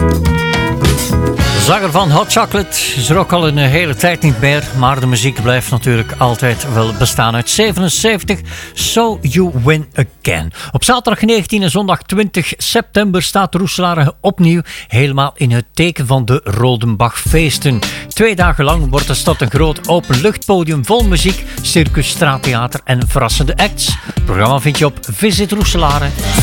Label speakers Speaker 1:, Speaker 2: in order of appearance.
Speaker 1: De zanger van Hot Chocolate is er ook al een hele tijd niet meer, maar de muziek blijft natuurlijk altijd wel bestaan. Uit 77, So You Win Again. Op zaterdag 19 en zondag 20 september staat Roeselare opnieuw helemaal in het teken van de Rodenbachfeesten. 2 dagen lang wordt de stad een groot openluchtpodium vol muziek, circus, straattheater en verrassende acts. Het programma vind je op Visit Roeselare.